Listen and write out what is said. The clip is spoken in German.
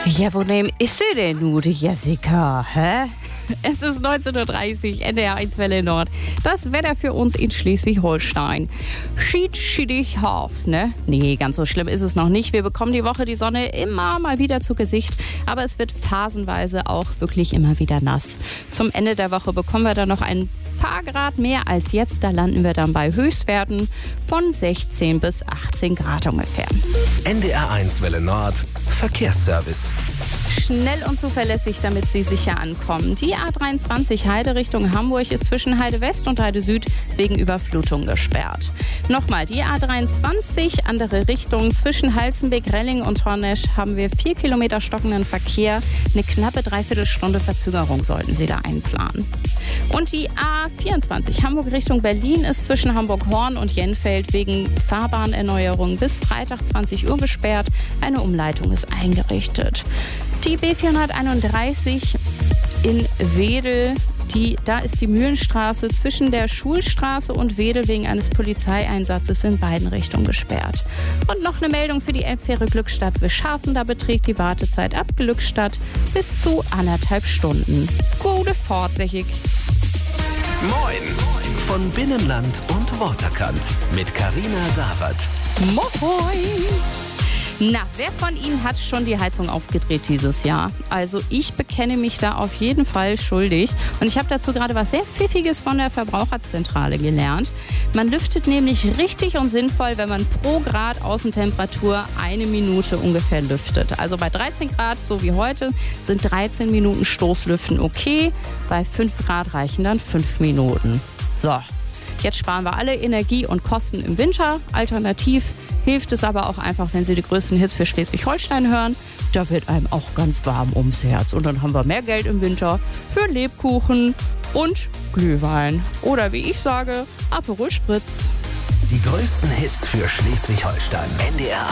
Ja, wo nehm ist sie denn nun, die Jessica? Hä? Es ist 19.30 Uhr, NDR 1 Welle Nord. Das Wetter für uns in Schleswig-Holstein. Schiedig Herbst, ne? Nee, ganz so schlimm ist es noch nicht. Wir bekommen die Woche die Sonne immer mal wieder zu Gesicht. Aber es wird phasenweise auch wirklich immer wieder nass. Zum Ende der Woche bekommen wir dann noch ein paar Grad mehr als jetzt. Da landen wir dann bei Höchstwerten von 16 bis 18 Grad ungefähr. NDR 1 Welle Nord. Verkehrsservice. Schnell und zuverlässig, damit Sie sicher ankommen. Die A23 Heide Richtung Hamburg ist zwischen Heide West und Heide Süd wegen Überflutung gesperrt. Nochmal, die A23, andere Richtung. Zwischen Halstenbek, Relling und Hornesch haben wir 4 Kilometer stockenden Verkehr. Eine knappe Dreiviertelstunde Verzögerung sollten Sie da einplanen. Und die A24 Hamburg Richtung Berlin ist zwischen Hamburg-Horn und Jenfeld wegen Fahrbahnerneuerung bis Freitag 20 Uhr gesperrt. Eine Umleitung ist eingerichtet. Die B431 in Wedel, da ist die Mühlenstraße zwischen der Schulstraße und Wedel wegen eines Polizeieinsatzes in beiden Richtungen gesperrt. Und noch eine Meldung für die Elbfähre Glückstadt-Wischhafen. Da beträgt die Wartezeit ab Glückstadt bis zu 1,5 Stunden. Gute Fahrt, sag ich. Moin! Von Binnenland und Waterkant mit Carina Dawert. Moin! Na, wer von Ihnen hat schon die Heizung aufgedreht dieses Jahr? Also ich bekenne mich da auf jeden Fall schuldig. Und ich habe dazu gerade was sehr Pfiffiges von der Verbraucherzentrale gelernt. Man lüftet nämlich richtig und sinnvoll, wenn man pro Grad Außentemperatur 1 Minute ungefähr lüftet. Also bei 13 Grad, so wie heute, sind 13 Minuten Stoßlüften okay. Bei 5 Grad reichen dann 5 Minuten. So, jetzt sparen wir alle Energie und Kosten im Winter. Alternativ hilft es aber auch einfach, wenn Sie die größten Hits für Schleswig-Holstein hören. Da wird einem auch ganz warm ums Herz. Und dann haben wir mehr Geld im Winter für Lebkuchen und Glühwein. Oder wie ich sage, Aperol Spritz. Die größten Hits für Schleswig-Holstein. NDR